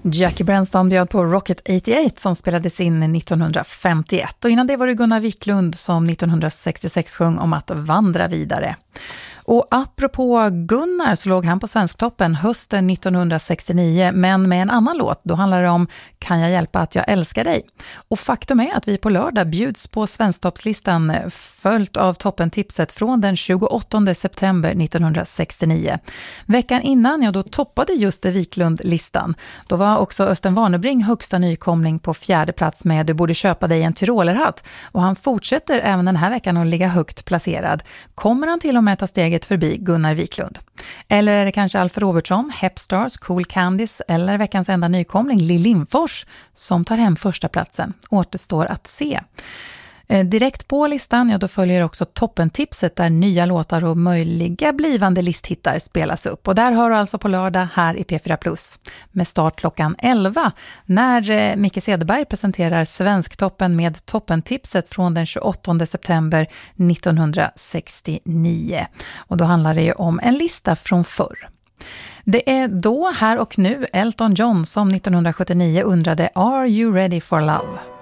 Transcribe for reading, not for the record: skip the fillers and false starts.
Jackie Brenston bjöd på Rocket 88 som spelades in 1951 och innan det var det Gunnar Wiklund som 1966 sjöng om att vandra vidare. Och apropå Gunnar så låg han på Svensktoppen hösten 1969 men med en annan låt. Då handlar det om Kan jag hjälpa att jag älskar dig? Och faktum är att vi på lördag bjuds på Svensktoppslistan följt av toppentipset från den 28 september 1969. Veckan innan då toppade just Wiklund-listan. Då var också Östen Warnerbring högsta nykomling på 4:e plats med Du borde köpa dig en tyrolerhatt. Och han fortsätter även den här veckan att ligga högt placerad. Kommer han till och med ta steget förbi Gunnar Wiklund? Eller är det kanske Alf Robertsson, Hepstars, Cool Candice eller veckans enda nykomling Lill Lindfors som tar hem första platsen? Återstår att se. Direkt på listan då följer också toppentipset där nya låtar och möjliga blivande listhittar spelas upp. Och där har du alltså på lördag här i P4 med start klockan 11 när Micke Cederberg presenterar Svensktoppen med toppentipset från den 28 september 1969. Och då handlar det ju om en lista från förr. Det är då, här och nu, Elton John som 1979 undrade Are you ready for love?